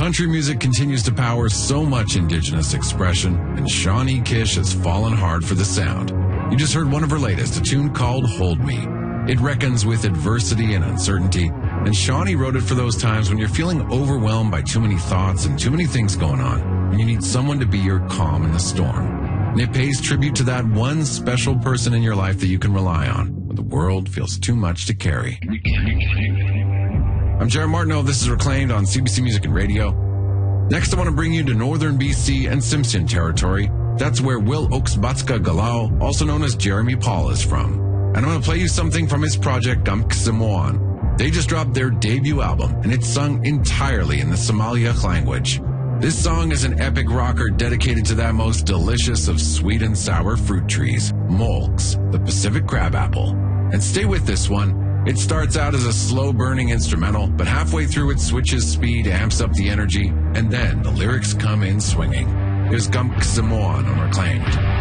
Country music continues to power so much indigenous expression, and Shawnee Kish has fallen hard for the sound. You just heard one of her latest, a tune called Hold Me. It reckons with adversity and uncertainty, and Shawnee wrote it for those times when you're feeling overwhelmed by too many thoughts and too many things going on, and you need someone to be your calm in the storm. And it pays tribute to that one special person in your life that you can rely on when the world feels too much to carry. I'm Jared Martineau. This is Reclaimed on CBC Music and Radio. Next, I want to bring you to northern BC and Simpson territory. That's where Will Oksbatska Galau, also known as Jeremy Paul, is from. And I'm going to play you something from his project Gamksamoan. They just dropped their debut album, and it's sung entirely in the Somaliak language. This song is an epic rocker dedicated to that most delicious of sweet and sour fruit trees, Molks, the Pacific crabapple. And stay with this one. It starts out as a slow-burning instrumental, but halfway through it switches speed, amps up the energy, and then the lyrics come in swinging. Here's Gamksamoan on Reclaimed.